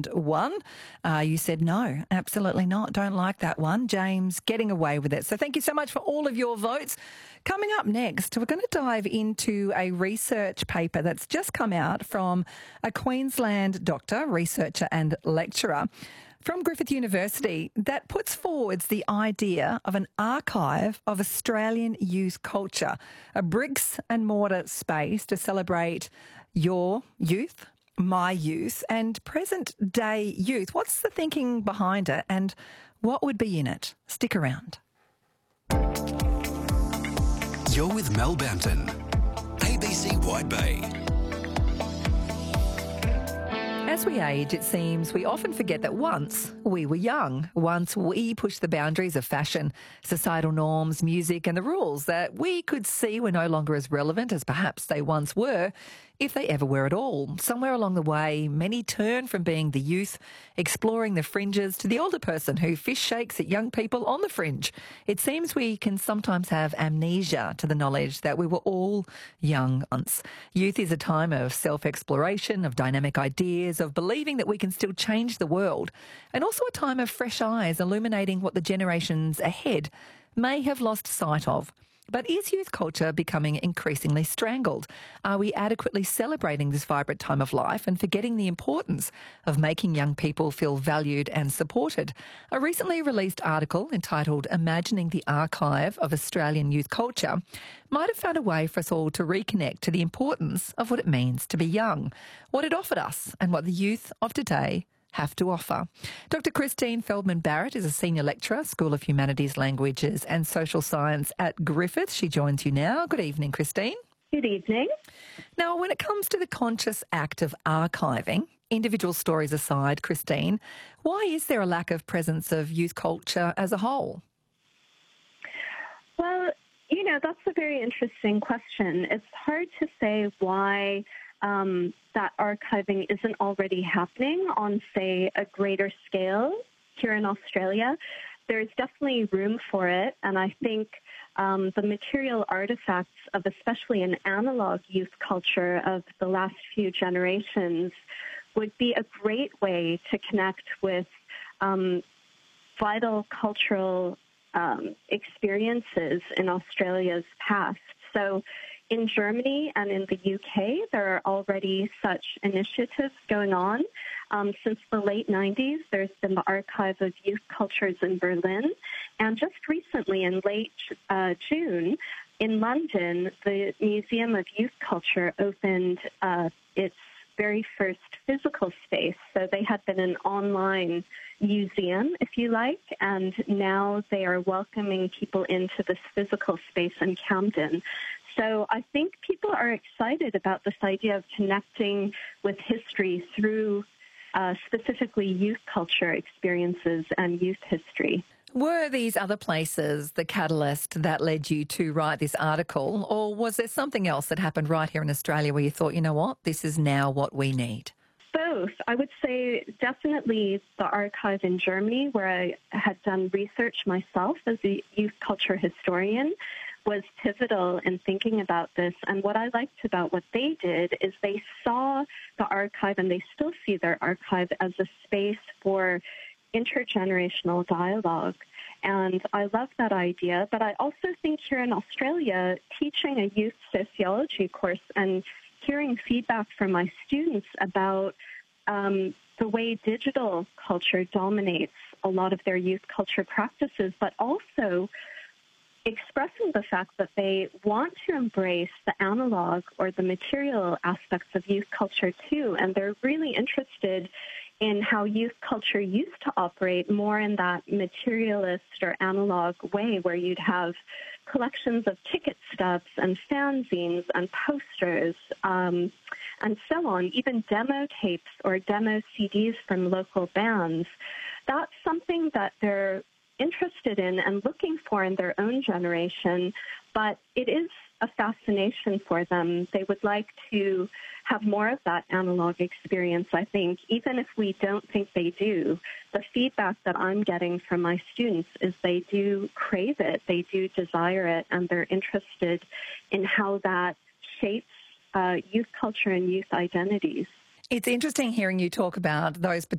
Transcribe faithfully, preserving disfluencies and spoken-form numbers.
thousand one. Uh, you said no, absolutely not. Don't like that one. James getting away with it. So thank you so much for all of your votes. Coming up next, we're going to dive into a research paper that's just come out from a Queensland doctor, researcher and lecturer from Griffith University that puts forwards the idea of an archive of Australian youth culture, a bricks and mortar space to celebrate your youth, my youth and present day youth. What's the thinking behind it and what would be in it? Stick around. You're with Mel Bampton, A B C Wide Bay. As we age, it seems we often forget that once we were young. Once we pushed the boundaries of fashion, societal norms, music and the rules that we could see were no longer as relevant as perhaps they once were, if they ever were at all. Somewhere along the way, many turn from being the youth, exploring the fringes, to the older person who fish shakes at young people on the fringe. It seems we can sometimes have amnesia to the knowledge that we were all young once. Youth is a time of self-exploration, of dynamic ideas, of believing that we can still change the world, and also a time of fresh eyes illuminating what the generations ahead may have lost sight of. But is youth culture becoming increasingly strangled? Are we adequately celebrating this vibrant time of life and forgetting the importance of making young people feel valued and supported? A recently released article entitled Imagining the Archive of Australian Youth Culture might have found a way for us all to reconnect to the importance of what it means to be young, what it offered us and what the youth of today have to offer. Doctor Christine Feldman-Barrett is a senior lecturer, School of Humanities, Languages and Social Science at Griffith. She joins you now. Good evening, Christine. Good evening. Now, when it comes to the conscious act of archiving, individual stories aside, Christine, why is there a lack of presence of youth culture as a whole? Well, you know, that's a very interesting question. It's hard to say why Um, that archiving isn't already happening on, say, a greater scale here in Australia. There's definitely room for it, and I think um, the material artifacts of especially an analog youth culture of the last few generations would be a great way to connect with um, vital cultural um, experiences in Australia's past. So in Germany and in the U K, there are already such initiatives going on. Um, since the late nineties, there's been the Archive of Youth Cultures in Berlin. And just recently, in late uh, June, in London, the Museum of Youth Culture opened uh, its very first physical space. So they had been an online museum, if you like, and now they are welcoming people into this physical space in Camden. So I think people are excited about this idea of connecting with history through uh, specifically youth culture experiences and youth history. Were these other places the catalyst that led you to write this article, or was there something else that happened right here in Australia where you thought, you know what, this is now what we need? Both. I would say definitely the archive in Germany, where I had done research myself as a youth culture historian, was pivotal in thinking about this. And what I liked about what they did is they saw the archive, and they still see their archive, as a space for intergenerational dialogue. And I love that idea. But I also think here in Australia, teaching a youth sociology course and hearing feedback from my students about um, the way digital culture dominates a lot of their youth culture practices, but also expressing the fact that they want to embrace the analog or the material aspects of youth culture too, and they're really interested in how youth culture used to operate more in that materialist or analog way, where you'd have collections of ticket stubs and fanzines and posters um, and so on, even demo tapes or demo C Ds from local bands. That's something that they're interested in and looking for in their own generation, but it is a fascination for them. They would like to have more of that analog experience, I think. Even if we don't think they do, the feedback that I'm getting from my students is they do crave it, they do desire it, and they're interested in how that shapes uh, youth culture and youth identities. It's interesting hearing you talk about those